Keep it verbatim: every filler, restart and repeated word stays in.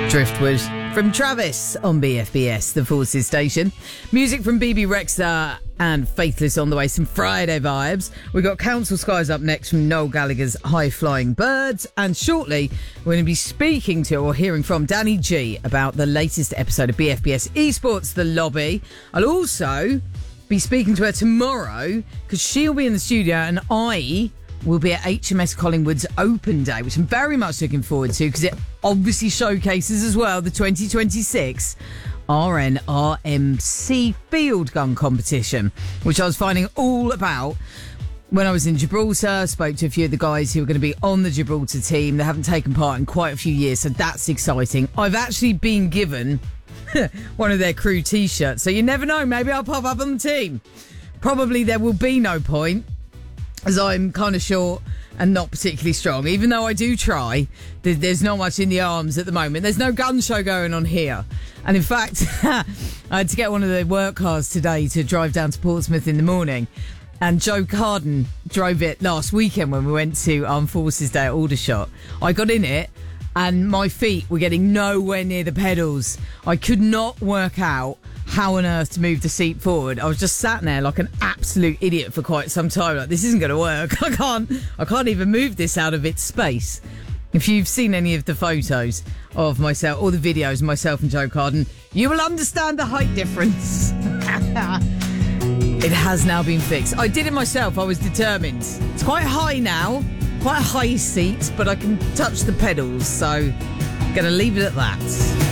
Driftwood from Travis on B F B S, the Forces station. Music from B B Rexha and Faithless on the way. Some Friday vibes. We've got Council Skies up next from Noel Gallagher's High Flying Birds. And shortly, we're going to be speaking to or hearing from Danny G about the latest episode of B F B S Esports, The Lobby. I'll also be speaking to her tomorrow because she'll be in the studio and I will be at H M S Collingwood's Open Day, which I'm very much looking forward to because it obviously showcases as well the twenty twenty-six R N R M C field gun competition, which I was finding all about when I was in Gibraltar. Spoke to a few of the guys who were going to be on the Gibraltar team. They haven't taken part in quite a few years, so that's exciting. I've actually been given one of their crew T-shirts, so you never know, maybe I'll pop up on the team. Probably there will be no point, as I'm kind of short and not particularly strong. Even though I do try, there's not much in the arms at the moment. There's no gun show going on here. And in fact, I had to get one of the work cars today to drive down to Portsmouth in the morning. And Joe Carden drove it last weekend when we went to Armed Forces Day at Aldershot. I got in it and my feet were getting nowhere near the pedals. I could not work out how on earth to move the seat forward. I was just sat there like an absolute idiot for quite some time. Like, this isn't going to work. I can't, I can't even move this out of its space. If you've seen any of the photos of myself or the videos of myself and Joe Carden, you will understand the height difference. It has now been fixed. I did it myself. I was determined. It's quite high now, quite a high seat, but I can touch the pedals. So, going to leave it at that.